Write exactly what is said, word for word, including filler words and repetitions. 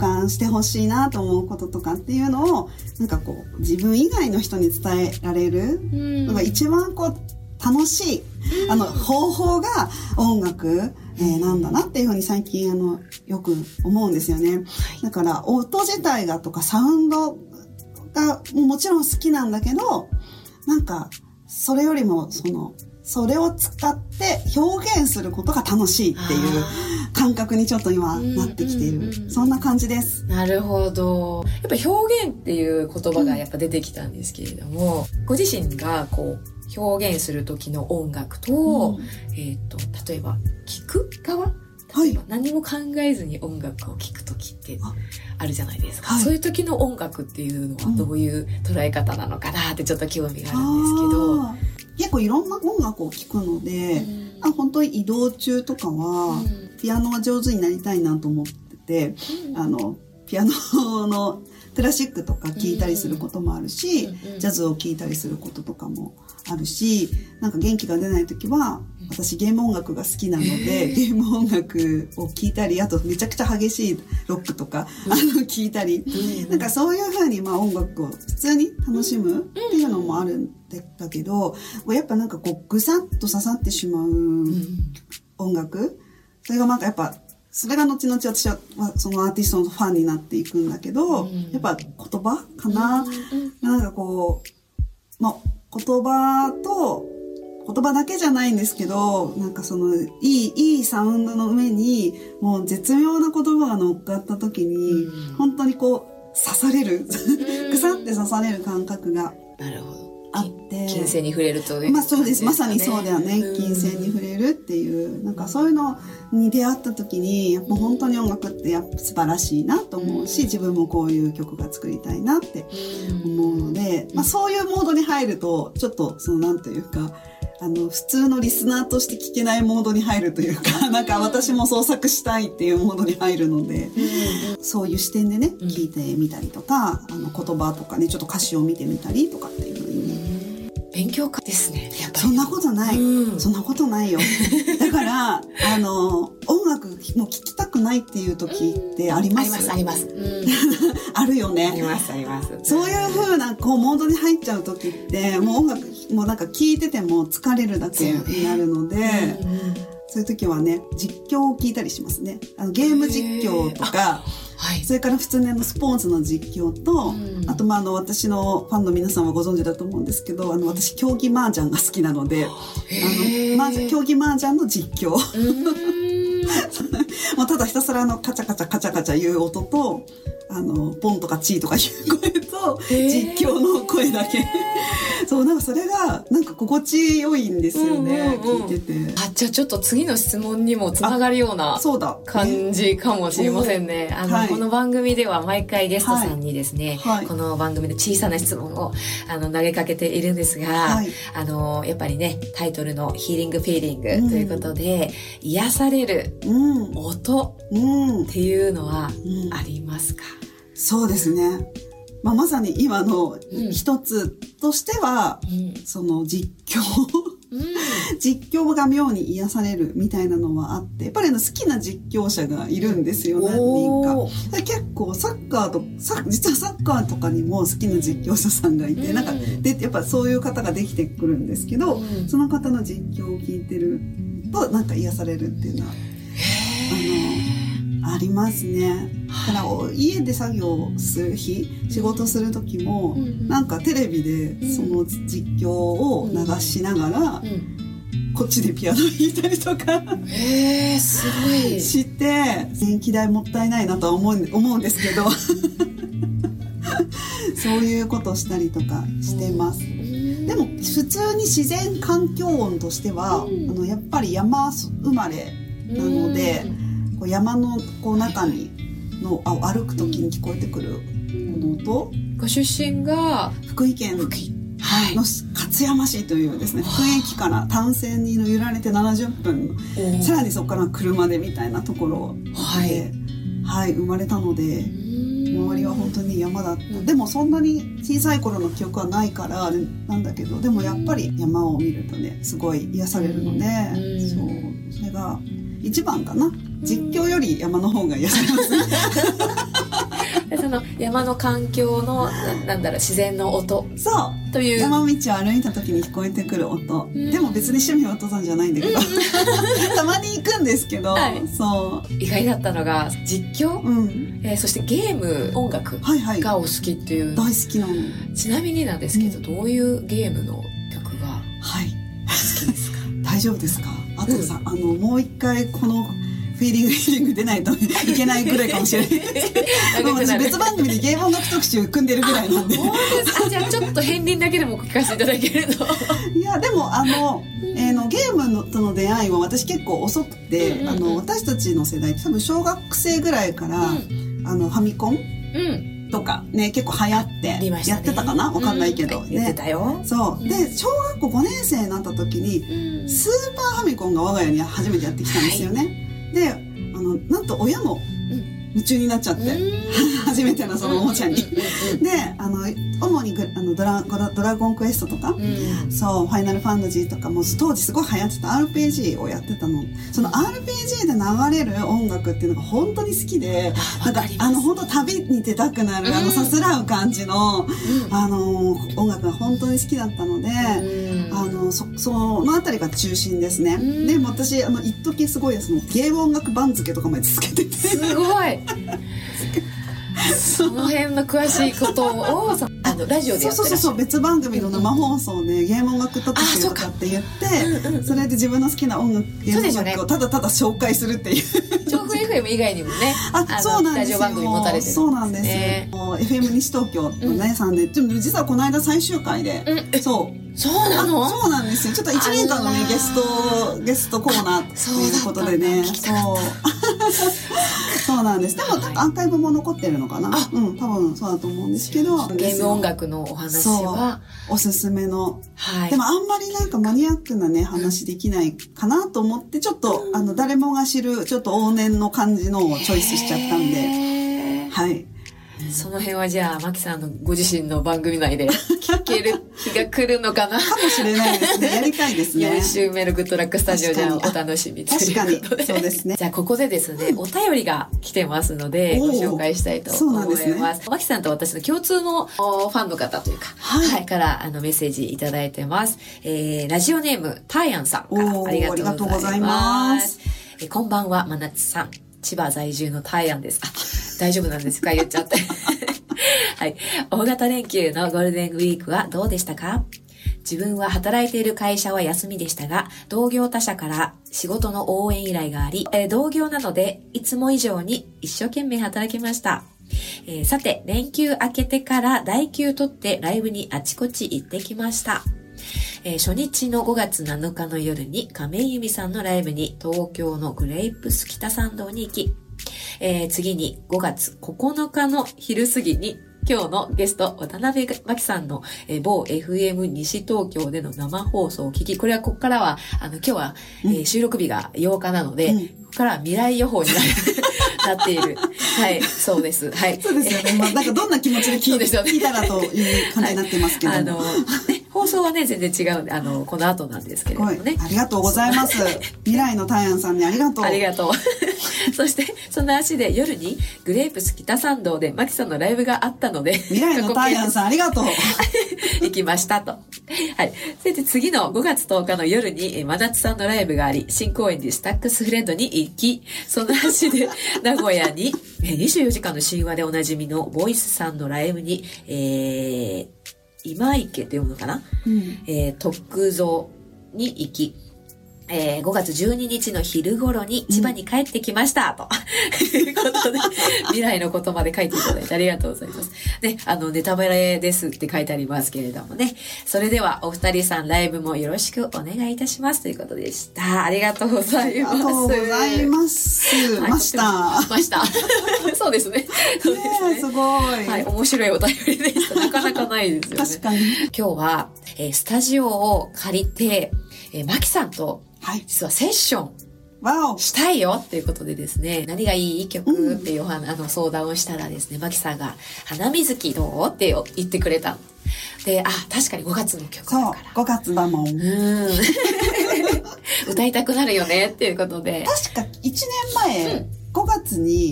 感してほしいなと思うこととかっていうのをなんかこう自分以外の人に伝えられるのが一番こう楽しい、うん、あの方法が音楽、えー、なんだなっていうふうに最近あのよく思うんですよね。だから音自体がとかサウンドがもちろん好きなんだけど、なんかそれよりもそのそれを使って表現することが楽しいっていう感覚にちょっと今なってきている、うんうんうん、そんな感じです。 なるほど。やっぱ表現っていう言葉がやっぱ出てきたんですけれども、うん、ご自身がこう表現する時の音楽と、うん、えーと、例えば聴く側、例えば何も考えずに音楽を聴く時ってあるじゃないですか、はい、そういう時の音楽っていうのはどういう捉え方なのかなってちょっと興味があるんですけど、 うん、結構いろんな音楽を聴くので、うん、あ本当に移動中とかは、うん、ピアノが上手になりたいなと思ってて、うん、あのピアノのクラシックとか聴いたりすることもあるし、うん、ジャズを聴いたりすることとかもあるし、なんか元気が出ない時は私ゲーム音楽が好きなので、ゲーム音楽を聴いたり、あとめちゃくちゃ激しいロックとか、うん、あの聴いたり、うん、なんかそういう風にまあ音楽を普通に楽しむっていうのもあるんだけど、やっぱなんかこうぐさっと刺さってしまう音楽、それがなんかやっぱそれが後々私はそのアーティストのファンになっていくんだけど、うん、やっぱ言葉かな、うん、なんかこう、まあ、言葉と言葉だけじゃないんですけど、なんかそのいいいいサウンドの上にもう絶妙な言葉が乗っかった時に、うん、本当にこう刺される、うん、くさって刺される感覚がなるほどあって、 金星に触れるという、ね、 まあそうです、まさにそうだよね、うん、金星に触れるっていう、なんかそういうのに出会った時にやっぱ本当に音楽ってやっぱ素晴らしいなと思うし、うん、自分もこういう曲が作りたいなって思うので、うん、まあ、そういうモードに入るとちょっとそのなんというか、あの普通のリスナーとして聞けないモードに入るというか、なんか私も創作したいっていうモードに入るので、うん、そういう視点でね聞いてみたりとか、あの言葉とかねちょっと歌詞を見てみたりとかっていうのにね、 勉強家ですね。やっぱりそんなことない、うん、そんなことないよ。だからあの音楽も聴きたくないっていう時ってあります？ うん、ありますあります、うん、 あるよね。 ありますあります。 そういう風なこうモードに入っちゃう時ってもう音楽もうなんか聴いてても疲れるだけになるので、ね、うん、そういう時はね実況を聞いたりしますね。あのゲーム実況とか、はい、それから普通にあのスポーツの実況と、うん、あとまああの私のファンの皆さんはご存知だと思うんですけど、あの私競技麻雀が好きなので、あの麻雀競技麻雀の実況もうただひたすらあのカチャカチャカチャカチャ言う音と、あのポンとかチーとかいう声と実況の声だけそうなんかそれがなんか心地よいんですよね、うんうんうん、聞いてて。 あ、じゃあちょっと次の質問にもつながるような感じかもしれませんね。あの、はい、この番組では毎回ゲストさんにですね、はいはい、この番組で小さな質問をあの投げかけているんですが、はい、あのやっぱりねタイトルのヒーリングフィーリングということで、うん、癒される音っていうのはありますか？ うん、そうですね。まあ、まさに今の一つとしては、うん、その実況、うん、実況が妙に癒されるみたいなのはあって、やっぱり好きな実況者がいるんですよ、何人か。結構サッカーとサ実はサッカーとかにも好きな実況者さんがいて、うん、なんかでやっぱそういう方ができてくるんですけど、うん、その方の実況を聞いてるとなんか癒されるっていうのはあのありますね。だから家で作業する日、仕事する時も、うん、なんかテレビでその実況を流しながら、うんうん、こっちでピアノ弾いたりとかへーすごいして電気代もったいないなとは思う、思うんですけどそういうことしたりとかしてます。うん、でも普通に自然環境音としては、うん、あのやっぱり山生まれなので、うん、こう山のこう中にの歩く時に聞こえてくるものと、 ご出身が福井県の勝山市というですね、福井駅から単線に揺られてななじゅっぷん、さらにそこから車でみたいなところで、はいはい、生まれたので周りは本当に山だった。でもそんなに小さい頃の記憶はないからあれなんだけど、でもやっぱり山を見るとねすごい癒されるので、そうそれが一番かな。実況より山の方が癒されます山の環境の な, なんだろう自然の音そうという山道を歩いた時に聞こえてくる音、うん、でも別に趣味は登山じゃないんだけど、うん、たまに行くんですけど、はい、そう意外だったのが実況、うんえー、そしてゲーム音楽がお好きっていう、 はいはい、大好きなの。 ちなみになんですけど、うん、どういうゲームの曲がはい好きですか？ 大丈夫ですか？あとさ、うん、あのもう一回このフィーリングフィーリング出ないといけないぐらいかもしれないもう私別番組でゲーム音楽特集組んでるぐらいなんであじゃあちょっと片鱗だけでも聞かせていただけるといやでもあの、えー、のゲームのとの出会いは私結構遅くて、うんうんうん、あの私たちの世代多分小学生ぐらいから、うん、あのファミコン、うんとかね結構流行ってやってたかな、わかんないけど、 うん、ね、やってたよ。 そう、うん、で小学校ごねん生になった時に、うん、スーパーファミコンが我が家に初めてやってきたんですよね、はい、であのなんと親も夢中になっちゃって、うん、初めてのそのおもちゃに、うん、であの主にあのドラドラゴンクエストとか、うん、そうファイナルファンタジーとかも当時すごい流行ってた アールピージー をやってたの。その アールピージー で流れる音楽っていうのが本当に好きで、なんかあの本当旅に出たくなる、うん、あのさすらう感じの、うん、あの音楽が本当に好きだったので、うん、あの そ, そのあたりが中心ですね、うん、でも私あの一時すごいそのゲーム音楽番付とかまでつけててすごいその辺の詳しいことをあのラジオでやってらっしゃる。 そうそうそう別番組の生放送でゲーム音楽特集とかって言って、うんうん、それで自分の好きな音楽ゲーム音楽をただただ紹介するっていう調布 エフエム 以外にもねああそうなんですよ。 ラジオ番組持たれてるんですね。 そうなんですよ、えー、エフエム 西東京のね、うん、さんで実はこの間最終回で、 うん、 そうそうなの？ そうなんですよ。ちょっといちねんかんのねゲストゲストコーナーということでねそうそうなんです。でも、はい、アーカイブも残ってるのかな。うん多分そうだと思うんですけどゲーム音楽のお話はおすすめの、はい、でもあんまりなんかマニアックなね話できないかなと思ってちょっと、うん、あの誰もが知るちょっと往年の感じのをチョイスしちゃったんではいその辺はじゃあマキさんのご自身の番組内で聞ける日が来るのかなかもしれないですね。やりたいですね。 よん週目のグッドラックスタジオじゃあお楽しみということで。 確かにそうですね。 じゃあここでですね、お便りが来てますのでご紹介したいと思います。ますね、マキさんと私の共通のファンの方というか、はい、はい、からあのメッセージいただいてます。えー、ラジオネームターヤンさんからありがとうございます。えー、こんばんはまなつさん。千葉在住のターヤンです。あ、大丈夫なんですか言っちゃって。はい。大型連休のゴールデンウィークはどうでしたか？自分は働いている会社は休みでしたが、同業他社から仕事の応援依頼があり、えー、同業なのでいつも以上に一生懸命働きました。えー、さて、連休明けてから代休取ってライブにあちこち行ってきました。えー、初日のごがつなのかの夜に亀井由美さんのライブに東京のグレイプス北参道に行き、えー、次にごがつここのかの昼過ぎに今日のゲスト渡辺真希さんの、えー、某 エフエム 西東京での生放送を聞き、これはここからはあの今日は、えー、収録日がようかなので、うん、ここからは未来予報になるなっている。はい、そうです。はい。 そうですよね。まあ、なんかどんな気持ちで聞いて、聞いたらという感じになってますけども。はい、あの、 ね、放送はね、全然違うんで、あの、この後なんですけれどもね。 ありがとうございます。未来のタイヤンさんにありがとう。 ありがとう。そして、その足で夜にグレープス北参道でマキさんのライブがあったので、 未来のタイヤンさんありがとう。 行きましたと。はい。そして次のごがつとおかの夜に、真夏さんのライブがあり、新高円寺スタックスフレンドに行き、その足で名古屋に、にじゅうよじかんの神話でおなじみのボイスさんのライブに、えー、今池って読むのかな、うん、えー、特造に行き、えー、ごがつじゅうににちの昼頃に千葉に帰ってきました、うん、ということで未来のことまで書いていただいてありがとうございますね。あのネタバレですって書いてありますけれどもね。それではお二人さんライブもよろしくお願いいたしますということでした。ありがとうございます。ありがとうございます、 はい、ましたましたそうですね。そうですね。 すごい、 はい、面白いお便りでした。なかなかないですよね。 確かに今日は、えー、スタジオを借りて、えー、マキさんとはい、実はセッションしたいよっていうことでですね、何がいい曲っていうお話、うん、あの相談をしたらですね、マキさんが花水木どうって言ってくれた。で、あ、確かにごがつの曲だから。そう、 ごがつだもん。うん歌いたくなるよねっていうことで。 確かいちねんまえ、うん、ごがつに